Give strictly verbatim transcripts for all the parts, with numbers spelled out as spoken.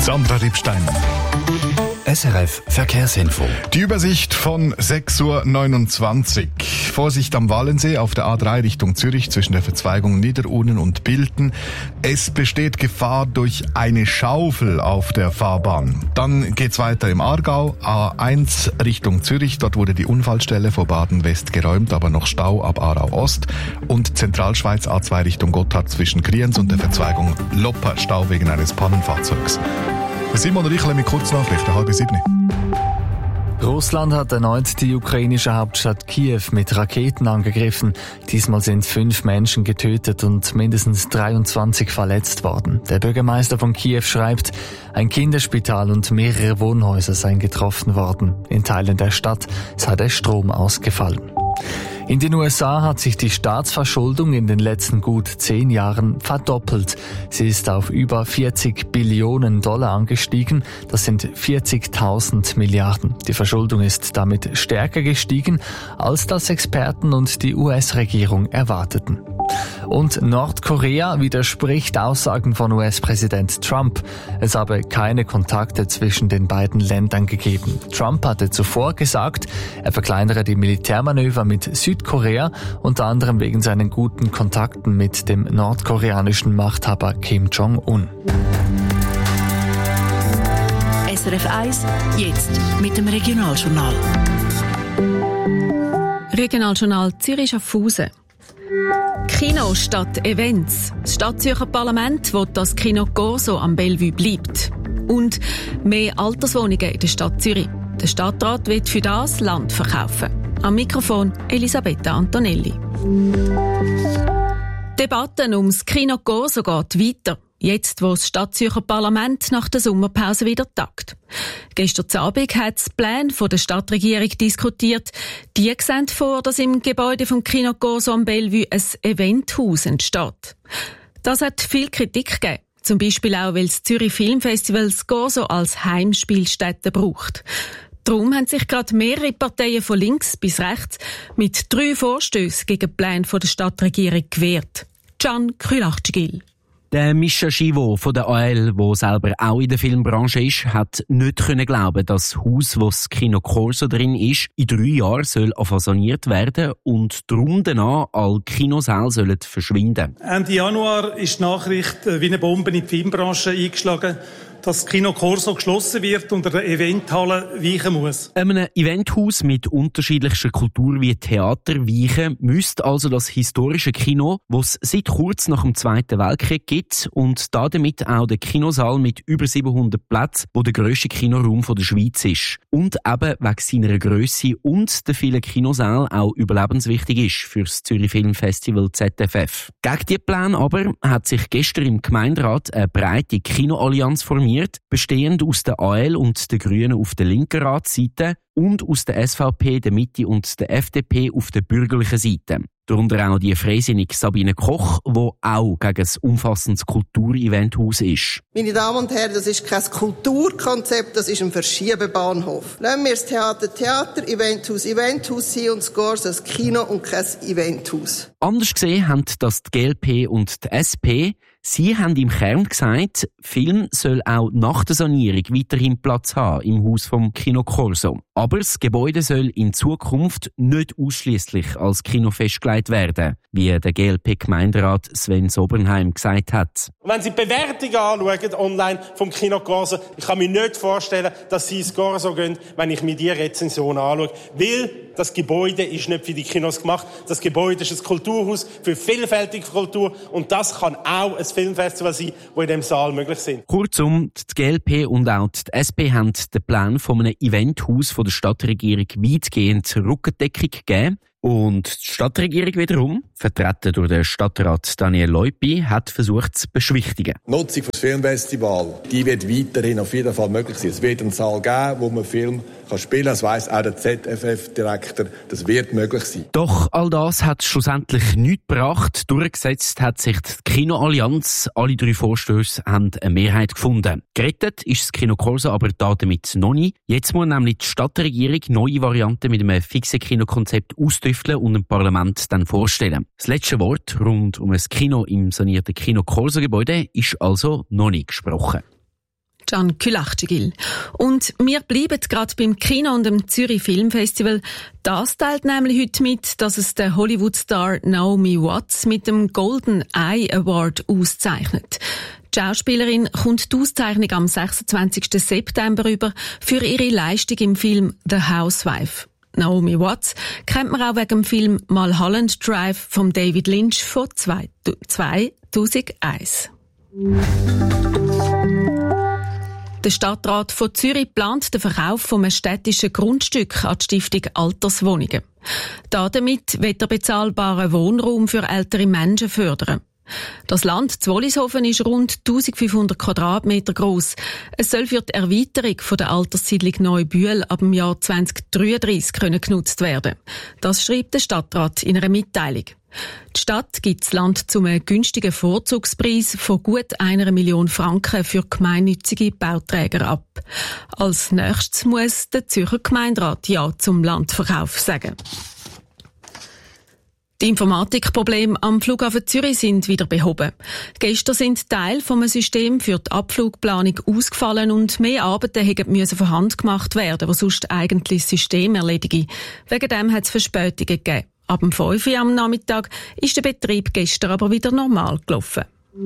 Sandra Riebstein. S R F Verkehrsinfo. Die Übersicht von sechs Uhr neunundzwanzig. Vorsicht am Wallensee auf der A drei Richtung Zürich zwischen der Verzweigung Niederurnen und Bilten. Es besteht Gefahr durch eine Schaufel auf der Fahrbahn. Dann geht's weiter im Aargau. A eins Richtung Zürich. Dort wurde die Unfallstelle vor Baden-West geräumt, aber noch Stau ab Aarau Ost. Und Zentralschweiz A zwei Richtung Gotthard zwischen Kriens und der Verzweigung Lopper. Stau wegen eines Pannenfahrzeugs. Simon Riechler mit Kurznachrichten, halb sieben. Russland hat erneut die ukrainische Hauptstadt Kiew mit Raketen angegriffen. Diesmal sind fünf Menschen getötet und mindestens dreiundzwanzig verletzt worden. Der Bürgermeister von Kiew schreibt, ein Kinderspital und mehrere Wohnhäuser seien getroffen worden. In Teilen der Stadt sei der Strom ausgefallen. In den U S A hat sich die Staatsverschuldung in den letzten gut zehn Jahren verdoppelt. Sie ist auf über vierzig Billionen Dollar angestiegen. Das sind vierzigtausend Milliarden. Die Verschuldung ist damit stärker gestiegen, als das Experten und die U S-Regierung erwarteten. Und Nordkorea widerspricht Aussagen von U S-Präsident Trump. Es habe keine Kontakte zwischen den beiden Ländern gegeben. Trump hatte zuvor gesagt, er verkleinere die Militärmanöver mit Südkorea, unter anderem wegen seinen guten Kontakten mit dem nordkoreanischen Machthaber Kim Jong-un. S R F eins, jetzt mit dem Regionaljournal. Regionaljournal Zürich-Schaffhausen. Kino statt Events. Das Stadtzürcher Parlament will, dass Kino Corso am Bellevue bleibt. Und mehr Alterswohnungen in der Stadt Zürich. Der Stadtrat will für das Land verkaufen. Am Mikrofon Elisabetta Antonelli. Die Debatte ums Kino Corso geht weiter. Jetzt, wo das Stadtzürcher Parlament nach der Sommerpause wieder tagt. Gestern Abend hat das Plan der Stadtregierung diskutiert. Die sehen vor, dass im Gebäude vom Kino Corso am Bellevue ein Eventhaus entsteht. Das hat viel Kritik gegeben. Zum Beispiel auch, weil das Zürich Filmfestival das Corso als Heimspielstätte braucht. Darum haben sich gerade mehrere Parteien von links bis rechts mit drei Vorstößen gegen den Plan der Stadtregierung gewehrt. Can Krülachgil. Der Mischa Schivo von der A L, der selber auch in der Filmbranche ist, hat nicht können glauben, dass das Haus, wo das Kino Corso drin ist, in drei Jahren soll saniert werden und darum danach alle Kinosäle sollen verschwinden. Ende Januar ist die Nachricht wie eine Bombe in die Filmbranche eingeschlagen, dass das Kino Corso geschlossen wird und eine Eventhalle weichen muss. Einem Eventhaus mit unterschiedlichster Kultur wie Theater weichen müsste also das historische Kino, das es seit kurz nach dem Zweiten Weltkrieg gibt und damit auch der Kinosaal mit über siebenhundert Plätzen, wo der grösste Kinoraum der Schweiz ist. Und eben wegen seiner Grösse und der vielen Kinosäle auch überlebenswichtig ist für das Zürich Filmfestival Z F F. Gegen diese Pläne aber hat sich gestern im Gemeinderat eine breite Kinoallianz formiert, bestehend aus der A L und den Grünen auf der linken Ratsseite und aus der S V P, der Mitte und der F D P auf der bürgerlichen Seite. Darunter auch die freisinnige Sabine Koch, die auch gegen ein umfassendes Kultureventhaus ist. Meine Damen und Herren, das ist kein Kulturkonzept, das ist ein Verschiebebahnhof. Lassen wir das Theater Theater, Eventhaus Eventhaus sein und das Corso ein Kino und kein Eventhaus. Anders gesehen haben das die G L P und die S P. Sie haben im Kern gesagt, Film soll auch nach der Sanierung weiterhin Platz haben im Haus vom Kino Corso. Aber das Gebäude soll in Zukunft nicht ausschliesslich als Kino festgelegt werden, wie der G L P-Gemeinderat Sven Sobernheim gesagt hat. Wenn Sie die Bewertungen anschauen online vom Kino Corso, ich kann mir nicht vorstellen, dass Sie ins Corso gehen, wenn ich mir die Rezension anschaue. Weil das Gebäude ist nicht für die Kinos gemacht. Das Gebäude ist ein Kulturhaus für vielfältige Kultur und das kann auch ein Filmfestival sein, wo in diesem Saal möglich sind. Kurzum, die G L P und auch die S P haben den Plan von einem Eventhaus von der Stadtregierung weitgehend Rückendeckung gegeben. Und die Stadtregierung wiederum, vertreten durch den Stadtrat Daniel Leupi, hat versucht zu beschwichtigen. Die Nutzung des Filmfestivals, die wird weiterhin auf jeden Fall möglich sein. Es wird einen Saal geben, wo man Film kann spielen kann. Das weiss auch der Z F F-Direktor. Das wird möglich sein. Doch all das hat schlussendlich nichts gebracht. Durchgesetzt hat sich die Kinoallianz. Alle drei Vorstöße haben eine Mehrheit gefunden. Gerettet ist das Kino Corso aber damit noch nicht. Jetzt muss nämlich die Stadtregierung neue Varianten mit einem fixen Kinokonzept austüfteln und dem Parlament dann vorstellen. Das letzte Wort rund um ein Kino im sanierten Kino Corso Gebäude ist also noch nicht gesprochen. Can Külachtigil. Und wir bleiben gerade beim Kino und dem Zürich Filmfestival. Das teilt nämlich heute mit, dass es der Hollywood-Star Naomi Watts mit dem Golden Eye Award auszeichnet. Die Schauspielerin kommt die Auszeichnung am sechsundzwanzigsten September über für ihre Leistung im Film The Housewife. Naomi Watts kennt man auch wegen dem Film Mulholland Drive von David Lynch von zweitausendeins. Der Stadtrat von Zürich plant den Verkauf von einem städtischen Grundstück an die Stiftung Alterswohnungen. Damit wird der bezahlbare Wohnraum für ältere Menschen fördern. Das Land Zwollishofen ist rund eintausendfünfhundert Quadratmeter gross. Es soll für die Erweiterung von der Alterssiedlung Neubühl ab dem Jahr zweitausenddreiunddreissig können genutzt werden. Das schreibt der Stadtrat in einer Mitteilung. Die Stadt gibt das Land zu einem günstigen Vorzugspreis von gut einer Million Franken für gemeinnützige Bauträger ab. Als nächstes muss der Zürcher Gemeinderat Ja zum Landverkauf sagen. Die Informatikprobleme am Flughafen Zürich sind wieder behoben. Gestern sind Teile von einem System für die Abflugplanung ausgefallen und mehr Arbeiten mussten von Hand gemacht werden, die sonst eigentlich das System erledigen. Wegen dem hat es Verspätungen gegeben. Ab dem fünf Uhr am Nachmittag ist der Betrieb gestern aber wieder normal gelaufen.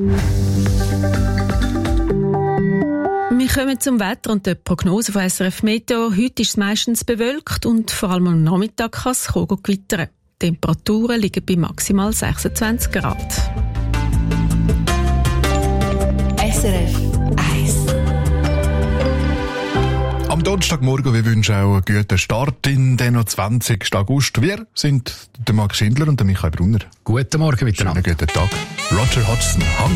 Wir kommen zum Wetter und der Prognose von S R F Meteo. Heute ist es meistens bewölkt und vor allem am Nachmittag kann es gewittern. Die Temperaturen liegen bei maximal sechsundzwanzig Grad. S R F eins. Am Donnerstagmorgen, wir wünschen auch einen guten Start in den zwanzigsten August. Wir sind der Marc Schindler und der Michael Brunner. Guten Morgen miteinander. Schönen guten Tag. Roger Hodgson.